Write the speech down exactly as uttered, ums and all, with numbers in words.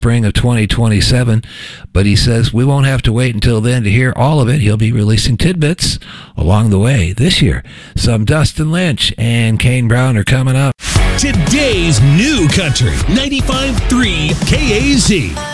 spring of twenty twenty-seven, but he says we won't have to wait until then to hear all of it. He'll be releasing tidbits along the way this year. Some Dustin Lynch and Kane Brown are coming up. Today's New Country ninety-five point three K A Z.